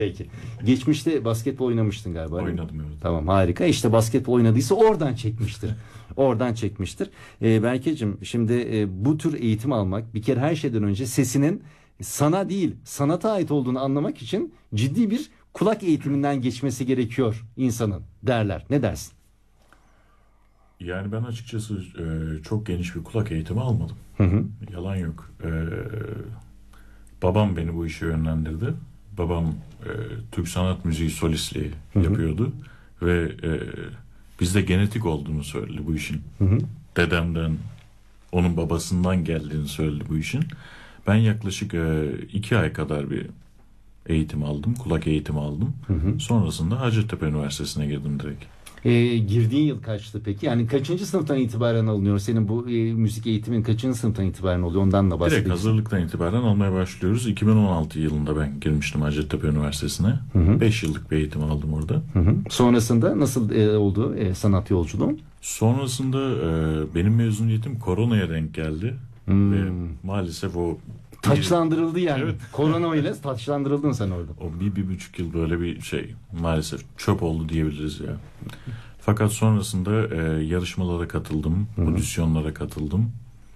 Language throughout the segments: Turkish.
Peki. Geçmişte basketbol oynamıştın galiba. Oynadım, evet. Tamam, harika. İşte basketbol oynadıysa oradan çekmiştir. Oradan çekmiştir. Berkeciğim, şimdi bu tür eğitim almak, bir kere her şeyden önce sesinin sana değil sanata ait olduğunu anlamak için ciddi bir kulak eğitiminden geçmesi gerekiyor insanın derler. Ne dersin? Yani ben açıkçası çok geniş bir kulak eğitimi almadım. Hı hı. Yalan yok. Babam beni bu işe yönlendirdi. Babam Türk sanat müziği solistliği yapıyordu. Ve bizde genetik olduğunu söyledi bu işin. Hı hı. Dedemden, onun babasından geldiğini söyledi bu işin. Ben yaklaşık 2 ay kadar bir eğitim aldım. Kulak eğitimi aldım. Hı hı. Sonrasında Hacettepe Üniversitesi'ne girdim direkt. Girdiğin yıl kaçtı peki? Yani kaçıncı sınıftan itibaren alınıyor? Senin bu müzik eğitimin kaçıncı sınıftan itibaren oluyor? Ondan da bahsedelim. Direkt hazırlıktan itibaren almaya başlıyoruz. 2016 yılında ben girmiştim Hacettepe Üniversitesi'ne. Hı hı. 5 yıllık bir eğitim aldım orada. Hı hı. Sonrasında nasıl oldu sanat yolculuğun? Sonrasında benim mezuniyetim koronaya denk geldi. Ve maalesef o Taçlandırıldı yani. Evet. Korona ile taçlandırıldın sen orada. o 1,5 yıl böyle bir şey maalesef çöp oldu diyebiliriz ya. Fakat sonrasında yarışmalara katıldım, audisyonlara katıldım.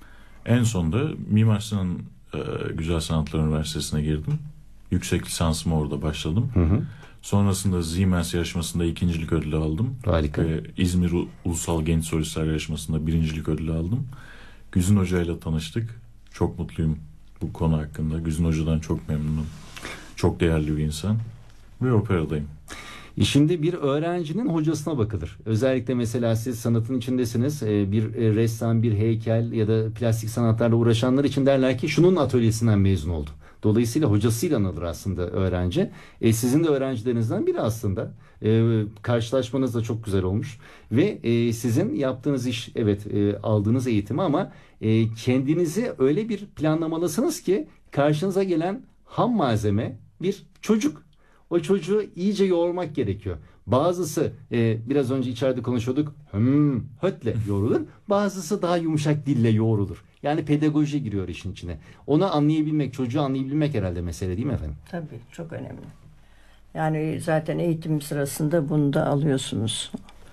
En sonunda Mimar Sinan Güzel Sanatlar Üniversitesi'ne girdim. Yüksek lisansıma orada başladım. Hı hı. Sonrasında Siemens yarışmasında ikincilik ödülü aldım. Harika. Ve İzmir Ulusal Genç Solistler yarışmasında birincilik ödülü aldım. Güzin Hoca ile tanıştık. Çok mutluyum bu konu hakkında. Güzin Hoca'dan çok memnunum. Çok değerli bir insan. Ve operadayım. Şimdi bir öğrencinin hocasına bakılır. Özellikle mesela siz sanatın içindesiniz. Bir ressam, bir heykel ya da plastik sanatlarla uğraşanlar için derler ki şunun atölyesinden mezun oldu. Dolayısıyla hocasıyla anılır aslında öğrenci. Sizin de öğrencilerinizden biri aslında. Karşılaşmanız da çok güzel olmuş. Ve sizin yaptığınız iş, evet, aldığınız eğitimi ama kendinizi öyle bir planlamalısınız ki karşınıza gelen ham malzeme bir çocuk. O çocuğu iyice yoğurmak gerekiyor. Bazısı biraz önce içeride konuşuyorduk. Hötle yoğrulur. Bazısı daha yumuşak dille yoğrulur. Yani pedagoji giriyor işin içine. Onu anlayabilmek, çocuğu anlayabilmek herhalde mesele, değil mi efendim? Tabii, çok önemli. Yani zaten eğitim sırasında bunu da alıyorsunuz.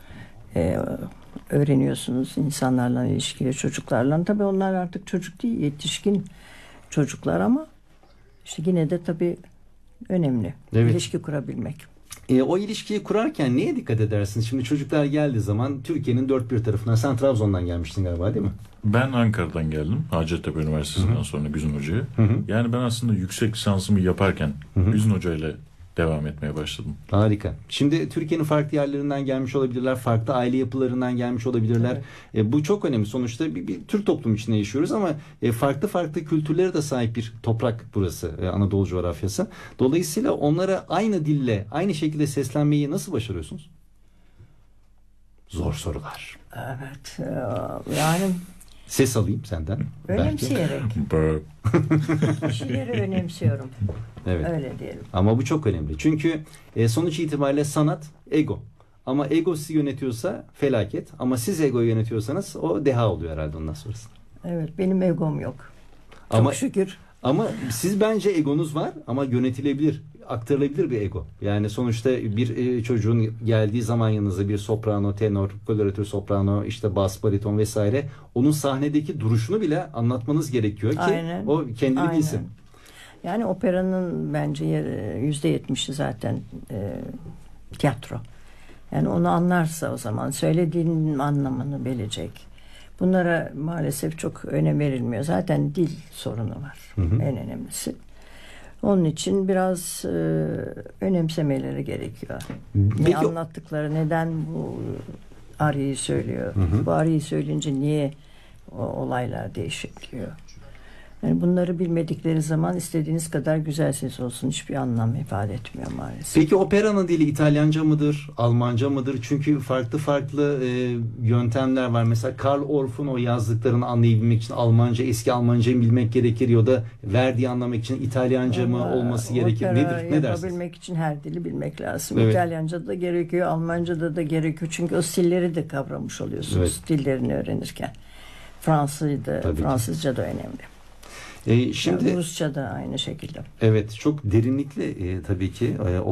Öğreniyorsunuz insanlarla ilişkili, çocuklarla. Tabii onlar artık çocuk değil, yetişkin çocuklar ama işte yine de tabii önemli. Evet. İlişki kurabilmek. O ilişkiyi kurarken neye dikkat edersiniz? Şimdi çocuklar geldiği zaman Türkiye'nin dört bir tarafından, sen Trabzon'dan gelmiştin galiba, değil mi? Ben Ankara'dan geldim. Hacettepe Üniversitesi'nden sonra Güzin Hoca'ya. Yani ben aslında yüksek lisansımı yaparken Güzin Hoca ile devam etmeye başladım. Harika. Şimdi Türkiye'nin farklı yerlerinden gelmiş olabilirler. Farklı aile yapılarından gelmiş olabilirler. Bu çok önemli. Sonuçta bir Türk toplumu içinde yaşıyoruz ama farklı farklı kültürlere de sahip bir toprak burası. Anadolu coğrafyası. Dolayısıyla onlara aynı dille, aynı şekilde seslenmeyi nasıl başarıyorsunuz? Zor sorular. Evet. Yani Ses alayım senden. önemseyerek. Bir şeyleri önemsiyorum. Evet. Öyle diyelim. Ama bu çok önemli. Çünkü sonuç itibariyle sanat ego. Ama ego sizi yönetiyorsa felaket. Ama siz egoyu yönetiyorsanız o deha oluyor herhalde ondan sonrasında. Evet, benim egom yok. Çok Ama şükür. Ama siz bence egonuz var ama yönetilebilir, aktarılabilir bir ego. Yani sonuçta bir çocuğun geldiği zaman yanınıza bir soprano, tenor, koloratör soprano, işte bas, bariton vesaire, onun sahnedeki duruşunu bile anlatmanız gerekiyor ki Aynen. o kendini bilsin. Yani operanın bence %70'i zaten tiyatro. Yani onu anlarsa o zaman söylediğinin anlamını bilecek. Bunlara maalesef çok önem verilmiyor. Zaten dil sorunu var. En önemlisi. Onun için biraz önemsemeleri gerekiyor. Ne anlattıkları, neden bu ariyi söylüyor. Bu ariyi söyleyince niye o olaylar değişikliyor. Yani bunları bilmedikleri zaman istediğiniz kadar güzel ses olsun hiçbir anlam ifade etmiyor maalesef. Peki operanın dili İtalyanca mıdır, Almanca mıdır? Çünkü farklı farklı yöntemler var. Mesela Karl Orff'un o yazdıklarını anlayabilmek için Almanca, eski Almancayı bilmek gerekir ya da Verdi'yi anlamak için İtalyanca mı olması gerekir? Nedir? Ne dersiniz? Yapabilmek için her dili bilmek lazım. Evet. İtalyanca da gerekiyor, Almanca da gerekiyor. Çünkü o stilleri de kavramış oluyorsunuz dillerini öğrenirken. Fransızca da önemli. Şimdi Rusça da aynı şekilde. evet, çok derinlikli tabii ki